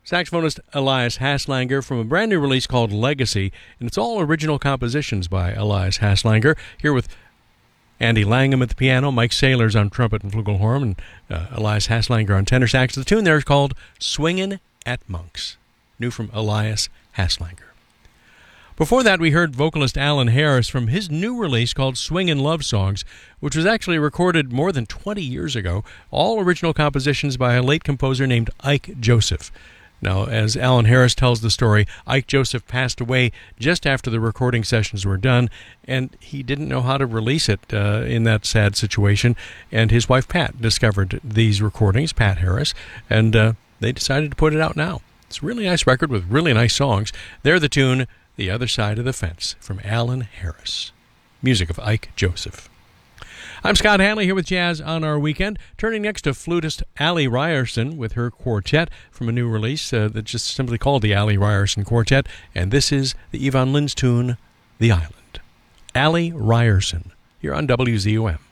Saxophonist Elias Haslanger from a brand new release called Legacy, and it's all original compositions by Elias Haslanger, here with Andy Langham at the piano, Mike Saylors on trumpet and flugelhorn, and Elias Haslanger on tenor sax. The tune there is called Swingin' at Monks, new from Elias Haslanger. Before that, we heard vocalist Alan Harris from his new release called Swingin' Love Songs, which was actually recorded more than 20 years ago, all original compositions by a late composer named Ike Joseph. Now, as Alan Harris tells the story, Ike Joseph passed away just after the recording sessions were done, and he didn't know how to release it in that sad situation. And his wife, Pat, discovered these recordings, Pat Harris, and they decided to put it out now. It's a really nice record with really nice songs. They're the tune The Other Side of the Fence from Alan Harris. Music of Ike Joseph. I'm Scott Hanley here with Jazz on Our Weekend. Turning next to flutist Allie Ryerson with her quartet from a new release that's just simply called the Allie Ryerson Quartet. And this is the Yvonne Lins tune, The Island. Allie Ryerson, here on WZOM.